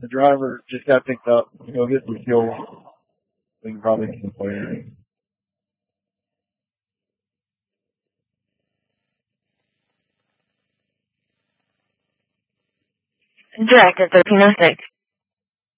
The driver just got picked up. Go get some fuel. We can probably get some later. Director 1306.